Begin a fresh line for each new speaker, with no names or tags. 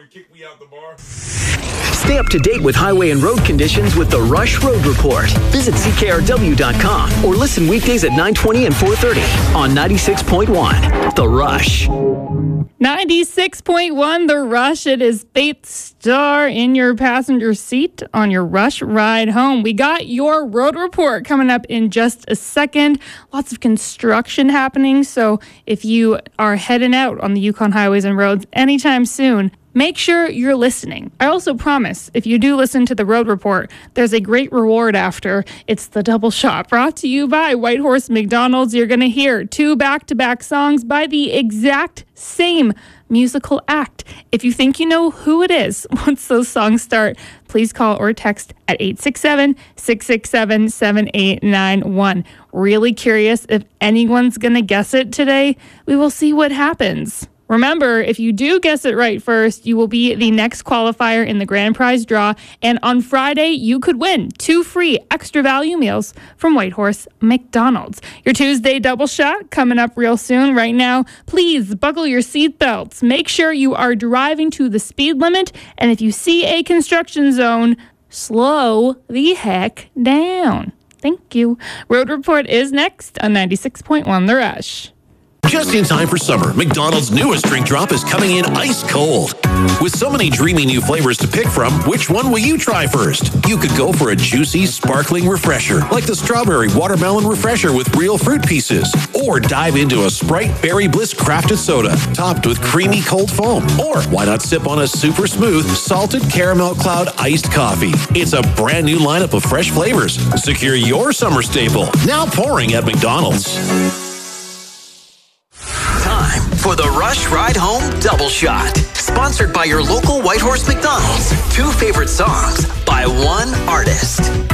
kick me out the bar.
Stay up to date with highway and road conditions with the Rush Road Report. Visit CKRW.com or listen weekdays at 9:20 and 4:30 on 96.1 The Rush.
96.1 The Rush. It is Faith Star in your passenger seat on your Rush ride home. We got your road report coming up in just a second. Lots of construction happening, so if you are heading out on the Yukon highways and roads anytime soon, make sure you're listening. I also promise, if you do listen to the road report, there's a great reward after. It's the double shot brought to you by Whitehorse McDonald's. You're going to hear 2 back-to-back songs by the exact same musical act. If you think you know who it is, once those songs start, please call or text at 867-667-7891. Really curious if anyone's going to guess it today? We will see what happens. Remember, if you do guess it right first, you will be the next qualifier in the grand prize draw. And on Friday, you could win 2 free extra value meals from Whitehorse McDonald's. Your Tuesday double shot coming up real soon. Right now, please buckle your seatbelts. Make sure you are driving to the speed limit. And if you see a construction zone, slow the heck down. Thank you. Road Report is next on 96.1 The Rush.
Just in time for summer, McDonald's newest drink drop is coming in ice cold. With so many dreamy new flavors to pick from, which one will you try first? You could go for a juicy, sparkling refresher, like the strawberry watermelon refresher with real fruit pieces. Or dive into a Sprite Berry Bliss crafted soda, topped with creamy cold foam. Or why not sip on a super smooth, salted caramel cloud iced coffee? It's a brand new lineup of fresh flavors. Secure your summer staple, now pouring at McDonald's.
Time for the Rush Ride Home Double Shot. Sponsored by your local Whitehorse McDonald's. 2 favorite songs by one artist.